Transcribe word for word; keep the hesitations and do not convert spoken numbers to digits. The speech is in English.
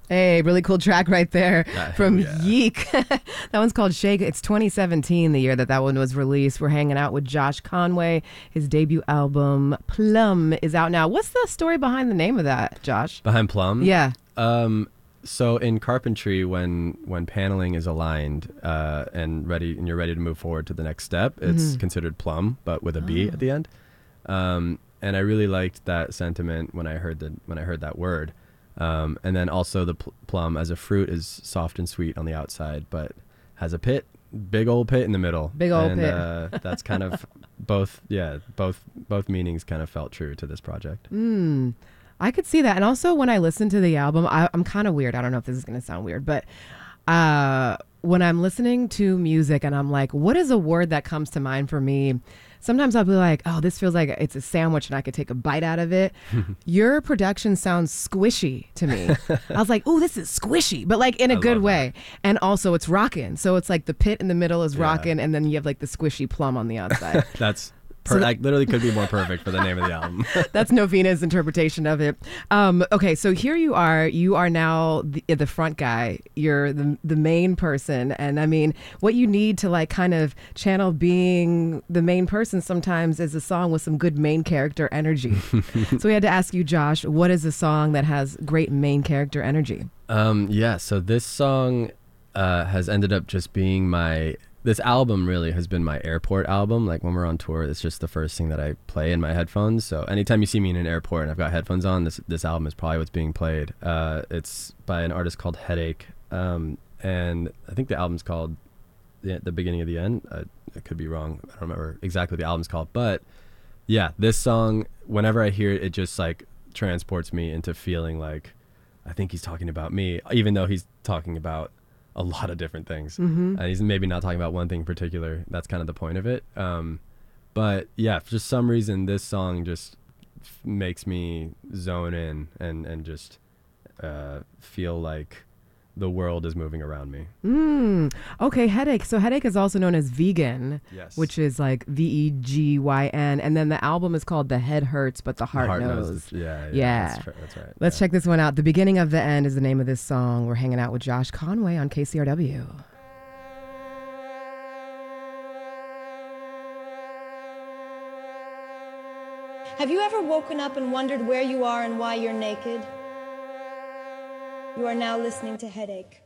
Hey, really cool track right there Uh, from yeah. Yeek. That one's called Shake. It's twenty seventeen, the year that that one was released. We're hanging out with Josh Conway. His debut album, Plum, is out now. What's the story behind the name of that, Josh? Behind Plum? Yeah. Um, so in carpentry, when when paneling is aligned uh, and ready, and you're ready to move forward to the next step, it's Mhm. considered plum, but with a B Oh. at the end. Um, and I really liked that sentiment when I heard the when I heard that word. Um, and then also the pl- plum as a fruit is soft and sweet on the outside, but has a pit, big old pit in the middle. Big old and, pit. Uh, that's kind of both, yeah, both both meanings kind of felt true to this project. Mm, I could see that. And also when I listen to the album, I, I'm kind of weird. I don't know if this is going to sound weird, but uh, when I'm listening to music and I'm like, what is a word that comes to mind for me? Sometimes I'll be like, oh, this feels like it's a sandwich and I could take a bite out of it. Your production sounds squishy to me. I was like, oh, this is squishy, but like in a I good love way. And also it's rocking. So it's like the pit in the middle is Yeah. rocking and then you have like the squishy plum on the outside. That's So per- the- like literally could be more perfect for the name of the album. That's Novina's interpretation of it. Um, okay, so here you are. You are now the, the front guy. You're the the main person, and I mean, what you need to like kind of channel being the main person sometimes is a song with some good main character energy. So we had to ask you, Josh, what is a song that has great main character energy? Um, yeah, so this song uh, has ended up just being my. This album really has been my airport album. Like when we're on tour, it's just the first thing that I play in my headphones. So anytime you see me in an airport and I've got headphones on, this this album is probably what's being played. Uh, it's by an artist called Headache, um, and I think the album's called The, the Beginning of the End. Uh, I could be wrong. I don't remember exactly what the album's called, but yeah, this song, whenever I hear it, it just like transports me into feeling like I think he's talking about me, even though he's talking about a lot of different things. Mm-hmm. And he's maybe not talking about one thing in particular. That's kind of the point of it. Um, but yeah, for just some reason, this song just f- makes me zone in and, and just uh, feel like the world is moving around me. Mm. Okay, Headache. So Headache is also known as Vegan, Yes. which is like V E G Y N. And then the album is called The Head Hurts, but the Heart, Heart knows. knows. Yeah, yeah, Yeah. That's, tr- that's right. Let's yeah. check this one out. The Beginning of the End is the name of this song. We're hanging out with Josh Conway on K C R W. Have you ever woken up and wondered where you are and why you're naked? You are now listening to Headache.